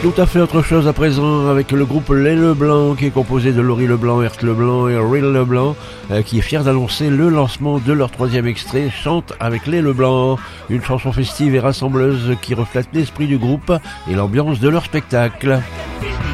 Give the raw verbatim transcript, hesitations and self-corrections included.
Tout à fait autre chose à présent avec le groupe Les Leblanc qui est composé de Laurie Leblanc, Herth Leblanc et Real Leblanc euh, qui est fier d'annoncer le lancement de leur troisième extrait Chante avec Les Leblanc, une chanson festive et rassembleuse qui reflète l'esprit du groupe et l'ambiance de leur spectacle.